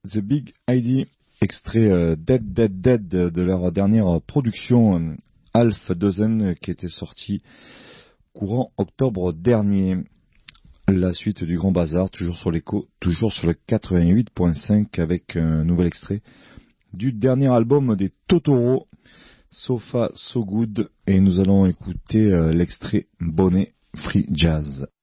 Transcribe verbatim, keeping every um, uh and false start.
The Big I D, extrait euh, Dead Dead Dead de leur dernière production euh, Half Dozen qui était sortie courant octobre dernier. La suite du Grand Bazar, toujours sur l'écho, toujours sur le quatre-vingt-huit point cinq avec un nouvel extrait du dernier album des Totoro, So Far So Good, et nous allons écouter euh, l'extrait Bonnet Free Jazz.